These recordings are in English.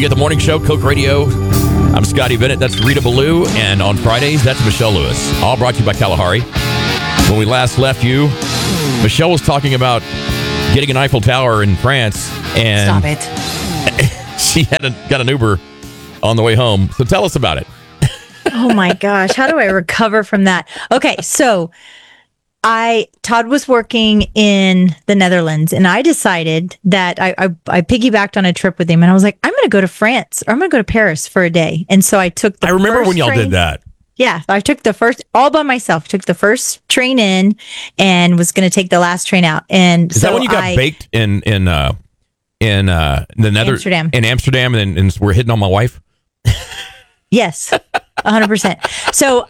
You got the morning show, Coke Radio. I'm Scotty Bennett. That's Rita Ballou. And on Fridays, that's Michelle Lewis. All brought to you by Kalahari. When we last left you, Michelle was talking about getting an Eiffel Tower in France. And Stop it. She got an Uber on the way home. So tell us about it. Oh my gosh. How do I recover from that? Okay. So Todd was working in the Netherlands, and I decided that I piggybacked on a trip with him, and I was like, I'm going to go to France, or I'm going to go to Paris for a day. And so I took the I remember first when y'all train. did that. Yeah. I took the first, all by myself, took the first train in and was going to take the last train out. And Is that when you got baked in the Amsterdam. In Amsterdam, and we're hitting on my wife? Yes, 100%. So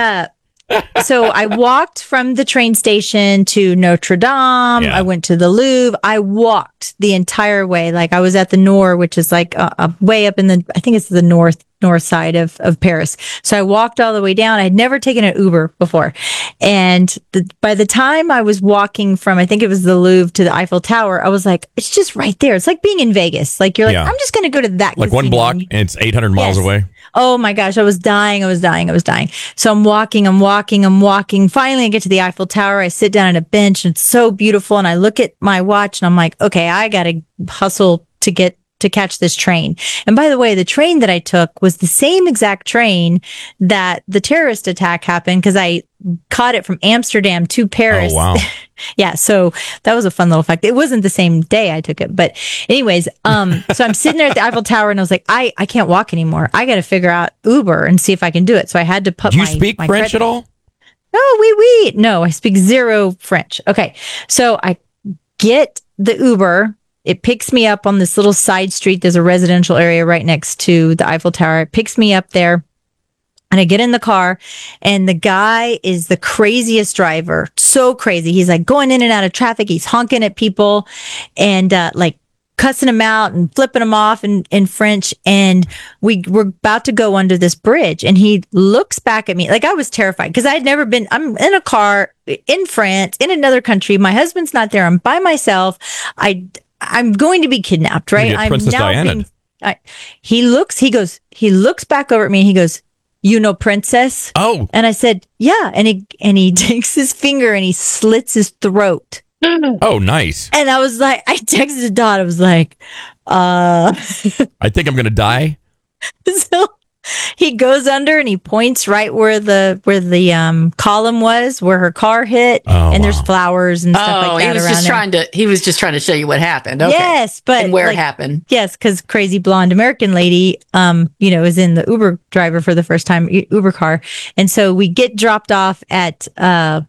I walked from the train station to Notre Dame. Yeah. I went to the Louvre. I walked the entire way. Like I was at the Nord, which is like a way up in I think it's the north side of Paris. So I walked all the way down. I'd never taken an Uber before. And by the time I was walking from, I think it was the Louvre to the Eiffel Tower, I was like, it's just right there. It's like being in Vegas. Like you're like, I'm just going to go to that. Like one casino. block and it's 800 miles Yes. away. Oh my gosh, I was dying. So I'm walking. Finally, I get to the Eiffel Tower. I sit down on a bench and it's so beautiful. And I look at my watch and I'm like, okay, I got to hustle to catch this train. And by the way, the train that I took was the same exact train that the terrorist attack happened because I caught it from Amsterdam to Paris. Oh, wow. Yeah. So that was a fun little fact. It wasn't the same day I took it, but anyways, so I'm sitting there at the Eiffel Tower and I was like, I can't walk anymore. I got to figure out Uber and see if I can do it. So I had to put Do you speak French at all? No, oui. No, I speak zero French. Okay. So I get the Uber. It picks me up on this little side street. There's a residential area right next to the Eiffel Tower. It picks me up there. And I get in the car and the guy is the craziest driver. So crazy. He's like going in and out of traffic. He's honking at people and like cussing them out and flipping them off in French. And we're about to go under this bridge. And he looks back at me like I was terrified because I'd never been. I'm in a car in France, in another country. My husband's not there. I'm by myself. I'm going to be kidnapped, right? I'm Princess Diana. He looks back over at me and he goes, you know, princess? Oh. And I said, yeah. And he takes his finger and he slits his throat. Oh, nice. And I was like, I texted Todd. I was like, I think I'm going to die. So he goes under and he points right where the column was, where her car hit, and there's flowers and stuff like that around there. He was just trying to show you what happened. Okay. Yes, but and where it happened. Yes, because crazy blonde American lady, is in the Uber driver for the first time, Uber car, and so we get dropped off I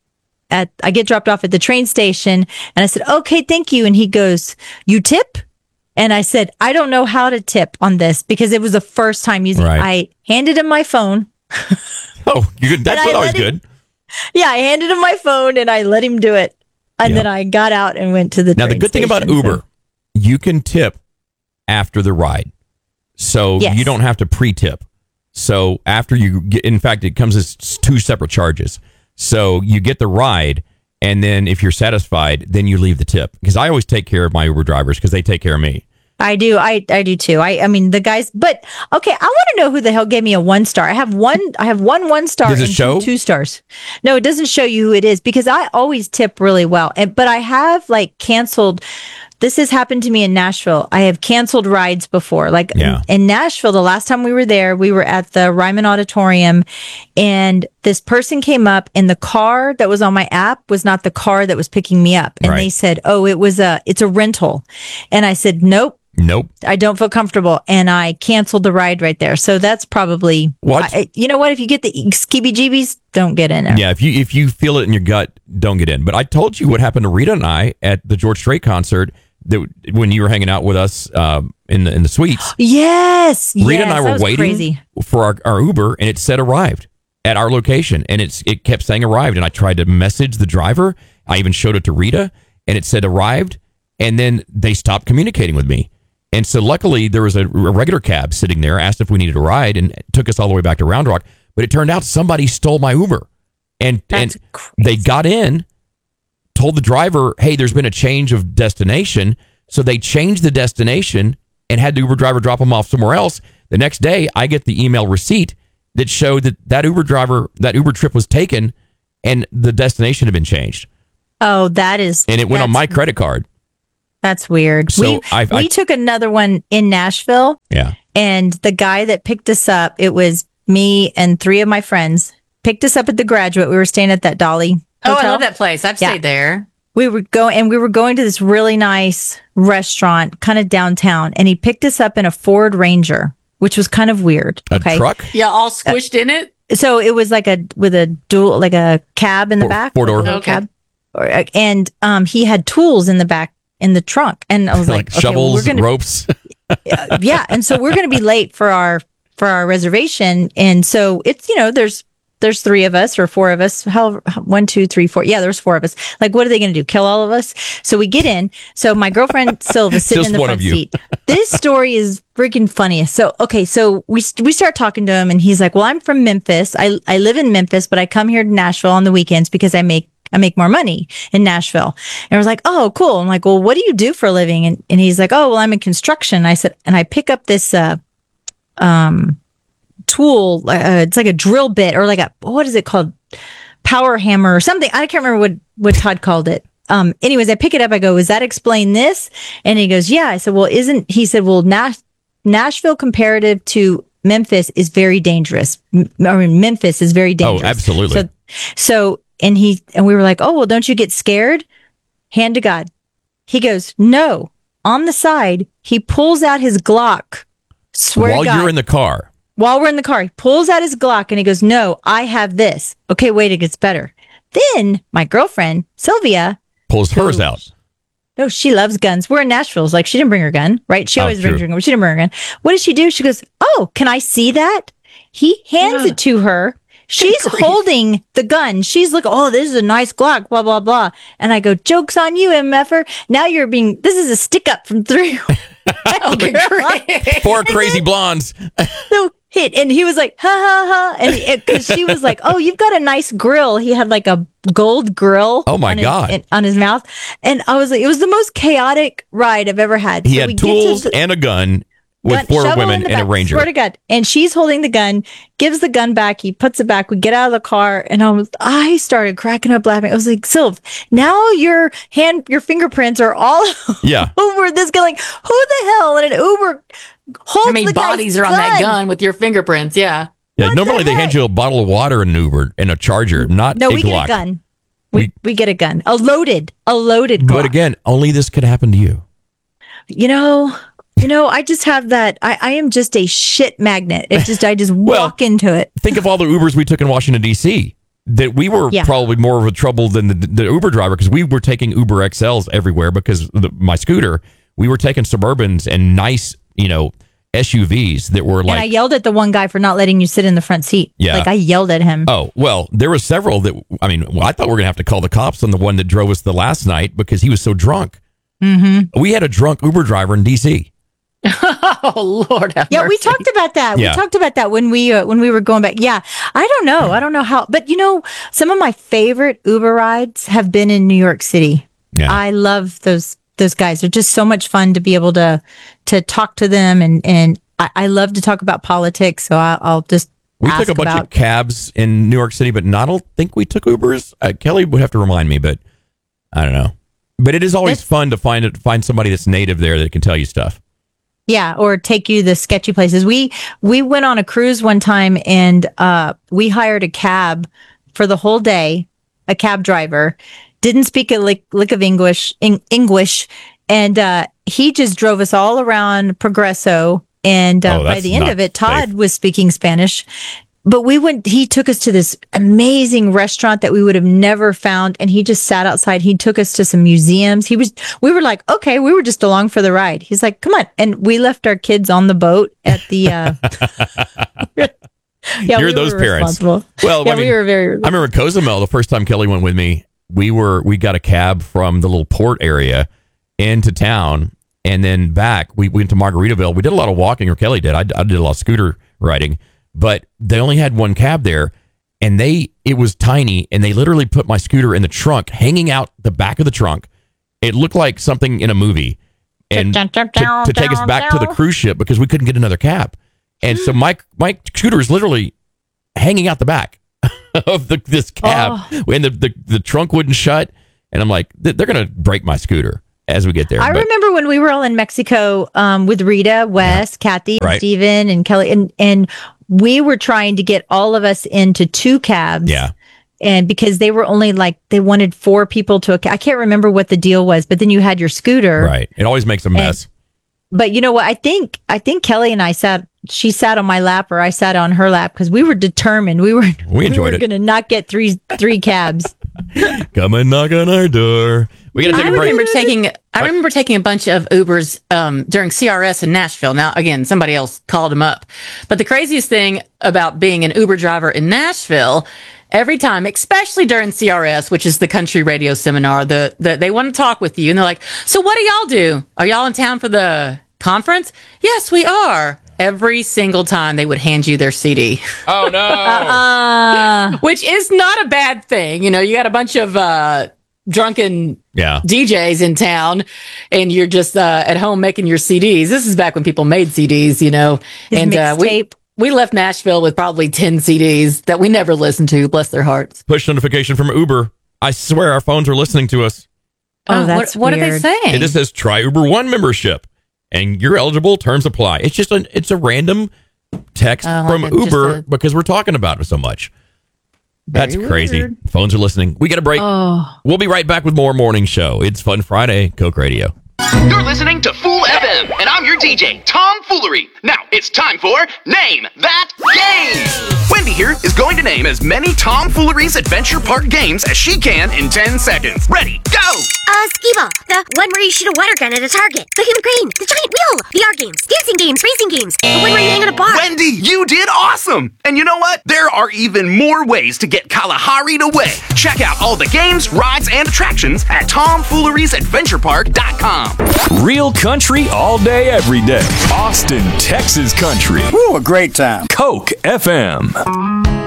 get dropped off at the train station, and I said, "Okay, thank you," and he goes, "You tip?" And I said, I don't know how to tip on this because it was the first time using it. I handed him my phone. Oh, that's always good. Yeah, I handed him my phone and I let him do it. And then I got out and went to the Now, the good thing about Uber, you can tip after the ride. So you don't have to pre-tip. So after you get, in fact, it comes as two separate charges. So you get the ride. And then if you're satisfied, then you leave the tip. Because I always take care of my Uber drivers because they take care of me. I do. I do too. I mean, the guys, but okay. I want to know who the hell gave me a 1 star. I have one 1 star. Does it and show? 2 stars. No, it doesn't show you who it is because I always tip really well. But I have like canceled. This has happened to me in Nashville. I have canceled rides before. Like in Nashville, the last time we were there, we were at the Ryman Auditorium and this person came up and the car that was on my app was not the car that was picking me up. And they said, oh, it's a rental. And I said, nope. I don't feel comfortable. And I canceled the ride right there. So that's probably you know what? If you get the skeeby-jeebies, don't get in there. Yeah, if you feel it in your gut, don't get in. But I told you what happened to Rita and I at the George Strait concert when you were hanging out with us in the suites. Yes. Rita and I were waiting for our Uber and it said arrived at our location. And it kept saying arrived. And I tried to message the driver. I even showed it to Rita and it said arrived. And then they stopped communicating with me. And so luckily there was a regular cab sitting there, asked if we needed a ride and took us all the way back to Round Rock. But it turned out somebody stole my Uber and they got in, told the driver, hey, there's been a change of destination. So they changed the destination and had the Uber driver drop them off somewhere else. The next day, I get the email receipt that showed that Uber trip was taken and the destination had been changed. Oh, that is. And it went on my credit card. That's weird. So we took another one in Nashville. Yeah. And the guy that picked us up, it was me and 3 of my friends, picked us up at the Graduate. We were staying at that Dolly Oh, hotel. I love that place. I've stayed there. We were going to this really nice restaurant kind of downtown, and he picked us up in a Ford Ranger, which was kind of weird. A truck? Yeah, all squished in it. So it was like a dual, like a cab in the back. 4-door. Like a Okay. cab. And he had tools in the back in the trunk, and I was like, okay, shovels, ropes. yeah. And so we're going to be late for our reservation. And so it's, there's 3 of us or 4 of us. 1, 2, 3, 4. Yeah, there's 4 of us. Like, what are they going to do? Kill all of us? So we get in. So my girlfriend Sylva sitting Just in the one front of you. seat. This story is freaking funny. So, okay. So we start talking to him and he's like, well, I'm from Memphis. I live in Memphis, but I come here to Nashville on the weekends because I make more money in Nashville. And I was like, oh, cool. I'm like, well, what do you do for a living? And he's like, oh, well, I'm in construction. I said, and I pick up this tool. It's like a drill bit or like what is it called? Power hammer or something. I can't remember what Todd called it. Anyways, I pick it up. I go, does that explain this? And he goes, yeah. I said, well, he said, well, Nashville comparative to Memphis is very dangerous. Memphis is very dangerous. Oh, absolutely. So and we were like, oh, well, don't you get scared? Hand to God. He goes, no. On the side, he pulls out his Glock. Swear to God. While you're in the car. While we're in the car, he pulls out his Glock and he goes, no, I have this. Okay, wait, it gets better. Then my girlfriend, Sylvia, Pulls hers out. no, she loves guns. We're in Nashville. It's like, she didn't bring her gun, right? She always brings her gun, but she didn't bring her gun. What does she do? She goes, oh, can I see that? He hands it to her. She's holding the gun. She's looking, oh, this is a nice Glock, blah, blah, blah. And I go, joke's on you, MFer. Now this is a stick up from 3. Okay, great. 4 crazy blondes. So hit. And he was like, ha, ha, ha. And because she was like, oh, you've got a nice grill. He had like a gold grill. Oh my God. On his mouth. And I was like, it was the most chaotic ride I've ever had. He So had we get to tools and a gun with 4 shovel women in the and a back, Ranger. Swear to God. And she's holding the gun, gives the gun back. He puts it back. We get out of the car, and I started cracking up laughing. I was like, Sylv, now your fingerprints are all Yeah. over this guy. Like, who the hell in an Uber holds How many the guy's bodies are on that gun with your fingerprints? Yeah. Yeah, What normally the they heck? hand you a bottle of water and an Uber and a charger, not No, a we Glock. get a gun. We get a gun. A loaded Glock. But again, only this could happen to you. I just have that. I am just a shit magnet. I just walk into it. Think of all the Ubers we took in Washington, D.C. That we were probably more of a trouble than the Uber driver because we were taking Uber XLs everywhere because my scooter, we were taking Suburbans and nice, SUVs that were And I yelled at the one guy for not letting you sit in the front seat. Yeah. Like I yelled at him. Oh, well, there were several that, I thought we were going to have to call the cops on the one that drove us the last night because he was so drunk. Mm-hmm. We had a drunk Uber driver in D.C. Oh, Lord have Yeah, we mercy. talked about that. Yeah. We talked about that when we were going back. Yeah, I don't know how, but some of my favorite Uber rides have been in New York City. Yeah. I love those guys. They're just so much fun to be able to talk to them, and I love to talk about politics. So I'll just We ask took a bunch about of cabs in New York City, but I don't think we took Ubers. Kelly would have to remind me, but I don't know. But it is always fun to find somebody that's native there that can tell you stuff. Yeah, or take you to sketchy places. We went on a cruise one time and we hired a cab for the whole day, a cab driver, didn't speak a lick of English, and he just drove us all around Progresso. And by the end of it, Todd was speaking Spanish. But he took us to this amazing restaurant that we would have never found. And he just sat outside. He took us to some museums. We were like, okay, we were just along for the ride. He's like, come on. And we left our kids on the boat at the, You're those parents. Well, we were very, I remember Cozumel, the first time Kelly went with me, we got a cab from the little port area into town and then back. We went to Margaritaville. We did a lot of walking, or Kelly did. I did a lot of scooter riding. But they only had one cab there, and it was tiny, and they literally put my scooter in the trunk, hanging out the back of the trunk. It looked like something in a movie, and to take us back to the cruise ship because we couldn't get another cab. And so my scooter is literally hanging out the back of this cab, and the trunk wouldn't shut. And I'm like, they're going to break my scooter as we get there. I remember when we were all in Mexico with Rita, Wes, Kathy, Right. Steven, and Kelly, and we were trying to get all of us into 2 cabs. Yeah. And because they were only they wanted 4 people to I can't remember what the deal was, but then you had your scooter. Right. It always makes a mess. But you know what? I think Kelly and she sat on my lap or I sat on her lap because we were determined. We enjoyed it. going to not get three cabs. Come and knock on our door. We got to take a break. I remember taking a bunch of Ubers during CRS in Nashville. Now, again, somebody else called them up. But the craziest thing about being an Uber driver in Nashville, every time, especially during CRS, which is the country radio seminar, they want to talk with you. And they're like, so what do y'all do? Are y'all in town for the conference? Yes, we are. Every single time they would hand you their CD. Oh, no. Which is not a bad thing. You know, you got a bunch of drunken DJs in town and you're just at home making your CDs. This is back when people made CDs, you know. We left Nashville with probably 10 CDs that we never listened to, bless their hearts. Push notification from Uber. I swear our phones are listening to us. Oh, that's what are they weird. saying? It just says try Uber One membership and you're eligible. Terms apply. It's just it's a random text from Uber because we're talking about it so much. That's crazy. Weird. Phones are listening. We got a break. We'll be right back with more Morning Show. It's Fun Friday, Coke Radio. You're listening to Fool FM, and I'm your DJ, Tom Foolery. Now, it's time for Name That Game! Wendy here is going to name as many Tom Foolery's Adventure Park games as she can in 10 seconds. Ready, go! Skee-Ball, the one where you shoot a water gun at a target, the human crane, the giant wheel, VR games, dancing games, racing games, the one where you hang on a bar. Wendy, you did awesome! And you know what? There are even more ways to get Kalahari'd away. Check out all the games, rides, and attractions at TomFoolery'sAdventurePark.com. Real country all day, every day. Austin, Texas country. Woo, a great time. Coke FM.